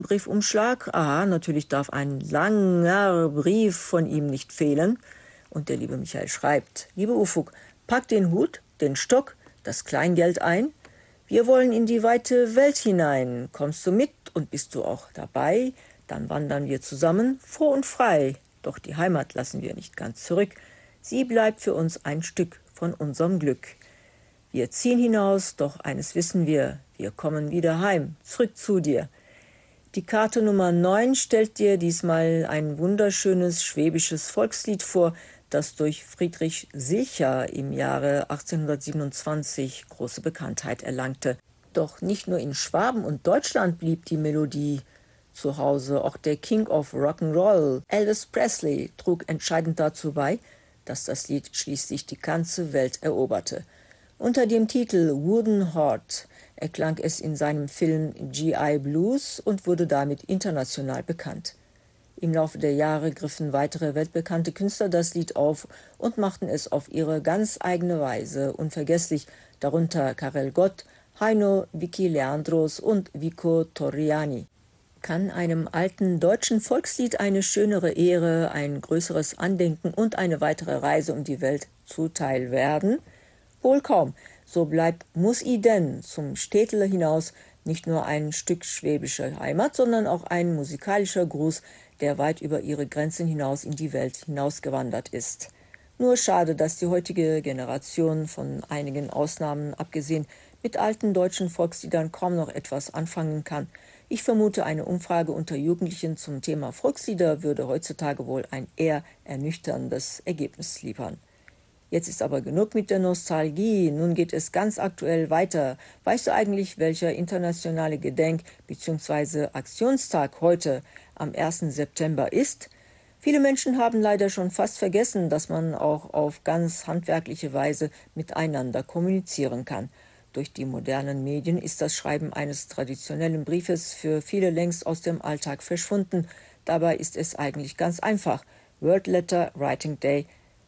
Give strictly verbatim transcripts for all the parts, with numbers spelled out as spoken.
Briefumschlag. Aha, natürlich darf ein langer Brief von ihm nicht fehlen. Und der liebe Michael schreibt: Liebe Ufuk, pack den Hut, den Stock, das Kleingeld ein. Wir wollen in die weite Welt hinein. Kommst du mit und bist du auch dabei? Dann wandern wir zusammen, froh und frei. Doch die Heimat lassen wir nicht ganz zurück. Sie bleibt für uns ein Stück von unserem Glück. Wir ziehen hinaus, doch eines wissen wir, wir kommen wieder heim, zurück zu dir. Die Karte Nummer neun stellt dir diesmal ein wunderschönes schwäbisches Volkslied vor, das durch Friedrich Silcher im Jahre achtzehnhundertsiebenundzwanzig große Bekanntheit erlangte. Doch nicht nur in Schwaben und Deutschland blieb die Melodie zu Hause, auch der King of Rock'n'Roll, Elvis Presley, trug entscheidend dazu bei, dass das Lied schließlich die ganze Welt eroberte. Unter dem Titel Wooden Heart erklang es in seinem Film G I Blues und wurde damit international bekannt. Im Laufe der Jahre griffen weitere weltbekannte Künstler das Lied auf und machten es auf ihre ganz eigene Weise unvergesslich, darunter Karel Gott, Heino, Vicky Leandros und Vico Torriani. Kann einem alten deutschen Volkslied eine schönere Ehre, ein größeres Andenken und eine weitere Reise um die Welt zuteil werden? Wohl kaum. So bleibt Muss i denn zum Städtler hinaus nicht nur ein Stück schwäbischer Heimat, sondern auch ein musikalischer Gruß, der weit über ihre Grenzen hinaus in die Welt hinausgewandert ist. Nur schade, dass die heutige Generation, von einigen Ausnahmen abgesehen, mit alten deutschen Volksliedern kaum noch etwas anfangen kann. Ich vermute, eine Umfrage unter Jugendlichen zum Thema Volkslieder würde heutzutage wohl ein eher ernüchterndes Ergebnis liefern. Jetzt ist aber genug mit der Nostalgie, nun geht es ganz aktuell weiter. Weißt du eigentlich, welcher internationale Gedenk- bzw. Aktionstag heute am ersten September ist? Viele Menschen haben leider schon fast vergessen, dass man auch auf ganz handwerkliche Weise miteinander kommunizieren kann. Durch die modernen Medien ist das Schreiben eines traditionellen Briefes für viele längst aus dem Alltag verschwunden. Dabei ist es eigentlich ganz einfach. World Letter Writing Day,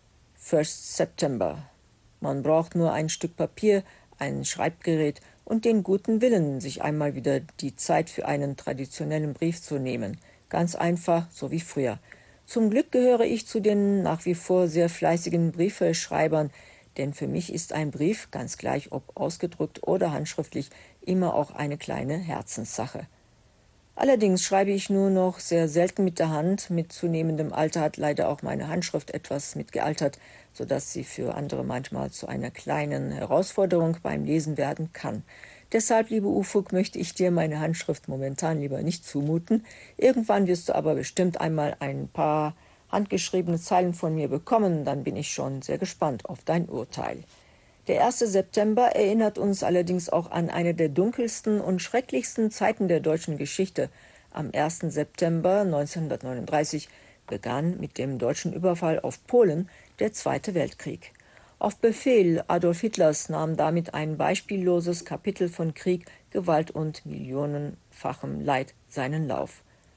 First September. Man braucht nur ein Stück Papier, ein Schreibgerät und den guten Willen, sich einmal wieder die Zeit für einen traditionellen Brief zu nehmen. Ganz einfach, so wie früher. Zum Glück gehöre ich zu den nach wie vor sehr fleißigen Briefeschreibern, denn für mich ist ein Brief, ganz gleich ob ausgedruckt oder handschriftlich, immer auch eine kleine Herzenssache. Allerdings schreibe ich nur noch sehr selten mit der Hand. Mit zunehmendem Alter hat leider auch meine Handschrift etwas mitgealtert, sodass sie für andere manchmal zu einer kleinen Herausforderung beim Lesen werden kann. Deshalb, liebe Ufuk, möchte ich dir meine Handschrift momentan lieber nicht zumuten. Irgendwann wirst du aber bestimmt einmal ein paar handgeschriebene Zeilen von mir bekommen, dann bin ich schon sehr gespannt auf dein Urteil. Der erste September erinnert uns allerdings auch an eine der dunkelsten und schrecklichsten Zeiten der deutschen Geschichte. Am ersten September neunzehnhundertneununddreißig begann mit dem deutschen Überfall auf Polen der Zweite Weltkrieg. Auf Befehl Adolf Hitlers nahm damit ein beispielloses Kapitel von Krieg, Gewalt und millionenfachem Leid seinen Lauf.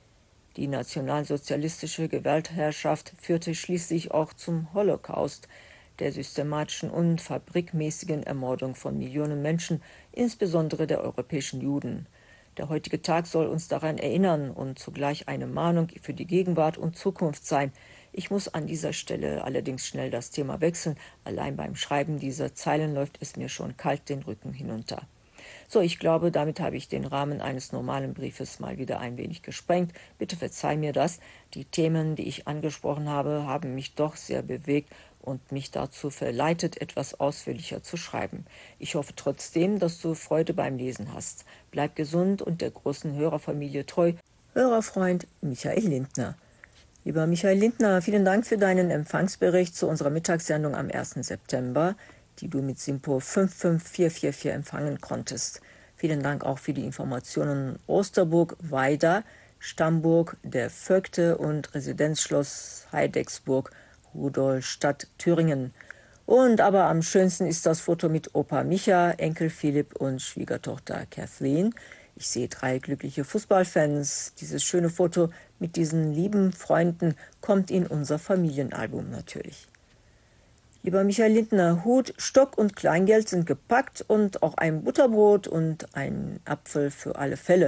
Die nationalsozialistische Gewaltherrschaft führte schließlich auch zum Holocaust, der systematischen und fabrikmäßigen Ermordung von Millionen Menschen, insbesondere der europäischen Juden. Der heutige Tag soll uns daran erinnern und zugleich eine Mahnung für die Gegenwart und Zukunft sein. Ich muss an dieser Stelle allerdings schnell das Thema wechseln. Allein beim Schreiben dieser Zeilen läuft es mir schon kalt den Rücken hinunter. So, ich glaube, damit habe ich den Rahmen eines normalen Briefes mal wieder ein wenig gesprengt. Bitte verzeih mir das. Die Themen, die ich angesprochen habe, haben mich doch sehr bewegt und mich dazu verleitet, etwas ausführlicher zu schreiben. Ich hoffe trotzdem, dass du Freude beim Lesen hast. Bleib gesund und der großen Hörerfamilie treu. Hörerfreund Michael Lindner. Lieber Michael Lindner, vielen Dank für deinen Empfangsbericht zu unserer Mittagssendung am ersten September, die du mit SINPO fünf fünf vier vier vier empfangen konntest. Vielen Dank auch für die Informationen Osterburg, Weida, Stamburg, der Vögte und Residenzschloss Heidecksburg, Rudolstadt, Thüringen. Und aber am schönsten ist das Foto mit Opa Micha, Enkel Philipp und Schwiegertochter Kathleen. Ich sehe drei glückliche Fußballfans. Dieses schöne Foto mit diesen lieben Freunden kommt in unser Familienalbum natürlich. Lieber Michael Lindner, Hut, Stock und Kleingeld sind gepackt und auch ein Butterbrot und ein Apfel für alle Fälle.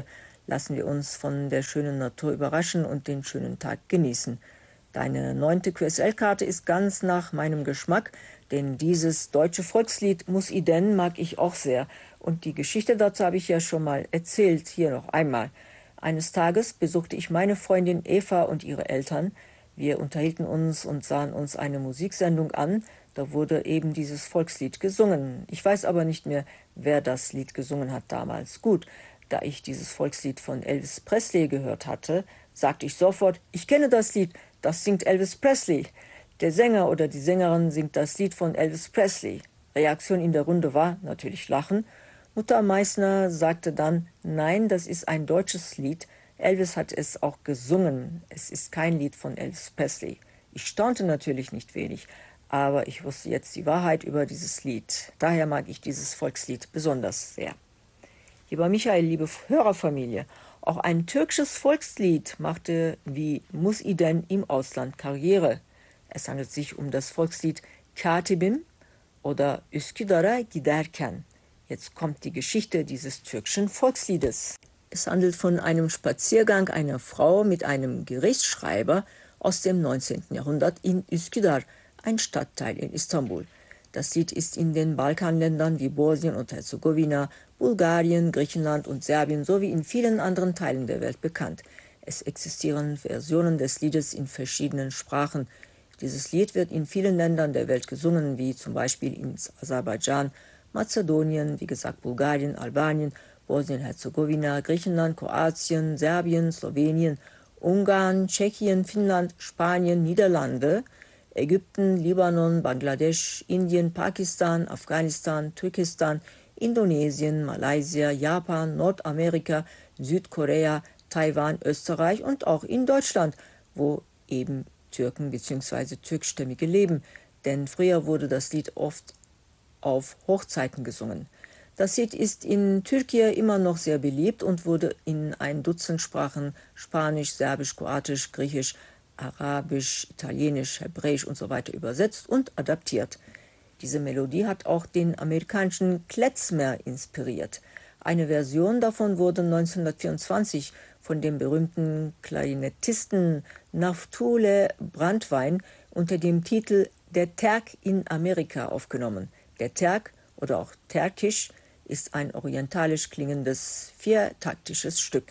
Lassen wir uns von der schönen Natur überraschen und den schönen Tag genießen. Deine neunte Q S L-Karte ist ganz nach meinem Geschmack, denn dieses deutsche Volkslied Muss i denn mag ich auch sehr. Und die Geschichte dazu habe ich ja schon mal erzählt, hier noch einmal. Eines Tages besuchte ich meine Freundin Eva und ihre Eltern. Wir unterhielten uns und sahen uns eine Musiksendung an. Da wurde eben dieses Volkslied gesungen. Ich weiß aber nicht mehr, wer das Lied gesungen hat damals. Gut, da ich dieses Volkslied von Elvis Presley gehört hatte, sagte ich sofort, ich kenne das Lied, das singt Elvis Presley. Der Sänger oder die Sängerin singt das Lied von Elvis Presley. Reaktion in der Runde war natürlich Lachen. Mutter Meißner sagte dann, nein, das ist ein deutsches Lied. Elvis hat es auch gesungen. Es ist kein Lied von Elvis Presley. Ich staunte natürlich nicht wenig, aber ich wusste jetzt die Wahrheit über dieses Lied. Daher mag ich dieses Volkslied besonders sehr. Lieber Michael, liebe Hörerfamilie, auch ein türkisches Volkslied machte wie Muss i denn im Ausland Karriere. Es handelt sich um das Volkslied Katibim oder Üsküdar'a giderken. Jetzt kommt die Geschichte dieses türkischen Volksliedes. Es handelt von einem Spaziergang einer Frau mit einem Gerichtsschreiber aus dem neunzehnten Jahrhundert in Üsküdar, ein Stadtteil in Istanbul. Das Lied ist in den Balkanländern wie Bosnien und Herzegowina, Bulgarien, Griechenland und Serbien sowie in vielen anderen Teilen der Welt bekannt. Es existieren Versionen des Liedes in verschiedenen Sprachen. Dieses Lied wird in vielen Ländern der Welt gesungen, wie zum Beispiel in Aserbaidschan, Mazedonien, wie gesagt Bulgarien, Albanien, Bosnien-Herzegowina, Griechenland, Kroatien, Serbien, Slowenien, Ungarn, Tschechien, Finnland, Spanien, Niederlande, Ägypten, Libanon, Bangladesch, Indien, Pakistan, Afghanistan, Türkistan, Indonesien, Malaysia, Japan, Nordamerika, Südkorea, Taiwan, Österreich und auch in Deutschland, wo eben Türken bzw. Türkstämmige leben. Denn früher wurde das Lied oft auf Hochzeiten gesungen. Das Lied ist in Türkei immer noch sehr beliebt und wurde in ein Dutzend Sprachen, Spanisch, Serbisch, Kroatisch, Griechisch, Arabisch, Italienisch, Hebräisch und so weiter übersetzt und adaptiert. Diese Melodie hat auch den amerikanischen Klezmer inspiriert. Eine Version davon wurde neunzehnhundertvierundzwanzig von dem berühmten Klarinettisten Naftule Brandwein unter dem Titel Der Terk in Amerika aufgenommen. Der Terk oder auch Terkisch ist ein orientalisch klingendes viertaktisches Stück.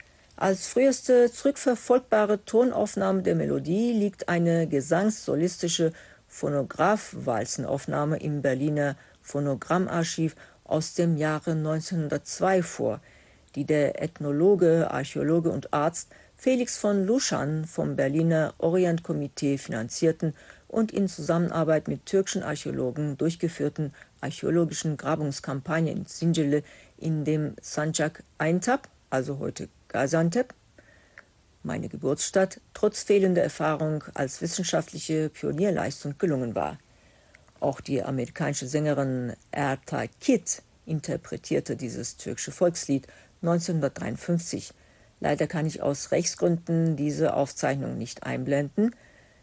Als früheste zurückverfolgbare Tonaufnahme der Melodie liegt eine gesangssolistische Phonograph-Walzenaufnahme im Berliner Phonogrammarchiv aus dem Jahre neunzehnhundertzwei vor, die der Ethnologe, Archäologe und Arzt Felix von Luschan vom Berliner Orient-Komitee finanzierten und in Zusammenarbeit mit türkischen Archäologen durchgeführten archäologischen Grabungskampagne in Sinjili in dem Sancak Aintab, also heute Gaziantep, meine Geburtsstadt, trotz fehlender Erfahrung als wissenschaftliche Pionierleistung gelungen war. Auch die amerikanische Sängerin Erta Kitt interpretierte dieses türkische Volkslied neunzehnhundertdreiundfünfzig. Leider kann ich aus Rechtsgründen diese Aufzeichnung nicht einblenden.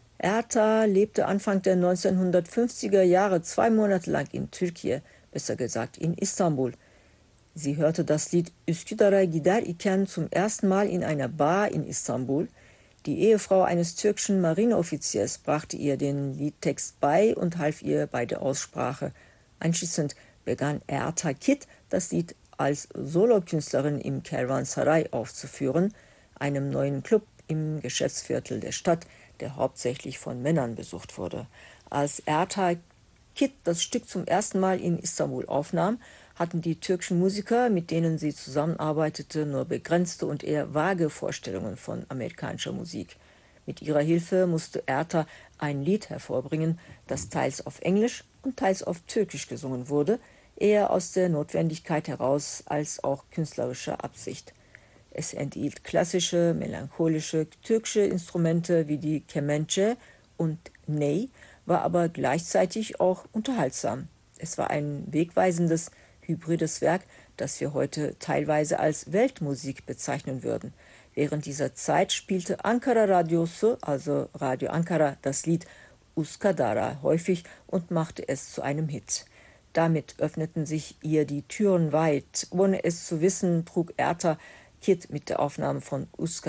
Erta lebte Anfang der neunzehnhundertfünfziger Jahre zwei Monate lang in Türkei, besser gesagt in Istanbul. Sie hörte das Lied Üsküdar'a giderken zum ersten Mal in einer Bar in Istanbul. Die Ehefrau eines türkischen Marineoffiziers brachte ihr den Liedtext bei und half ihr bei der Aussprache. Anschließend begann Erta Kitt, das Lied als Solokünstlerin im Kervansaray aufzuführen, einem neuen Club im Geschäftsviertel der Stadt, der hauptsächlich von Männern besucht wurde. Als Erta Kitt das Stück zum ersten Mal in Istanbul aufnahm, hatten die türkischen Musiker, mit denen sie zusammenarbeitete, nur begrenzte und eher vage Vorstellungen von amerikanischer Musik. Mit ihrer Hilfe musste Erta ein Lied hervorbringen, das teils auf Englisch und teils auf Türkisch gesungen wurde, eher aus der Notwendigkeit heraus als auch künstlerischer Absicht. Es enthielt klassische, melancholische türkische Instrumente wie die Kemençe und Ney, war aber gleichzeitig auch unterhaltsam. Es war ein wegweisendes, hybrides Werk, das wir heute teilweise als Weltmusik bezeichnen würden. Während dieser Zeit spielte Ankara Radyosu, also Radio Ankara, das Lied Uskadara häufig und machte es zu einem Hit. Damit öffneten sich ihr die Türen weit. Ohne es zu wissen, trug Erta Hier mit der Aufnahme von Uska